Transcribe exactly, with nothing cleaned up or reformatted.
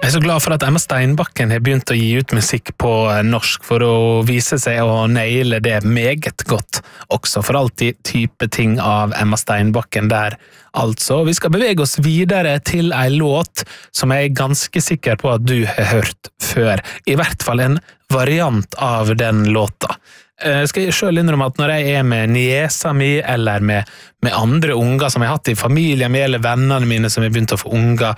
Jeg er så glad for at Emma Steinbakken har begynt å gi ut musikk på norsk for å vise seg å naile det meget godt, også for alltid type ting av Emma Steinbakken der. Altså, vi skal bevege oss videre til en låt som jeg er ganske sikker på at du har hørt før. I hvert fall en variant av den låta. Jeg skal selv innrømme at når jeg er med niesa mi, eller med, med andre unger som jeg har hatt i familien min, eller vennene mine som har begynt å få unger,